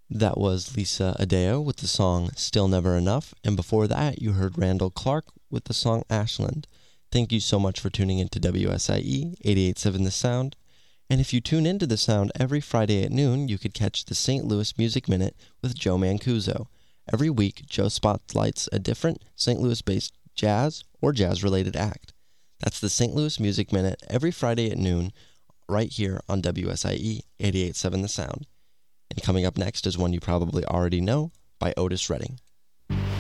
That was Lisa Adeo with the song Still Never Enough, and before that you heard Randall Clark with the song Ashland. Thank you so much for tuning in to WSIE 88.7 The Sound. And if you tune into The Sound every Friday at noon, you could catch the St. Louis Music Minute with Joe Mancuso. Every week, Joe spotlights a different St. Louis-based jazz or jazz-related act. That's the St. Louis Music Minute every Friday at noon, right here on WSIE 88.7 The Sound. And coming up next is one you probably already know by Otis Redding.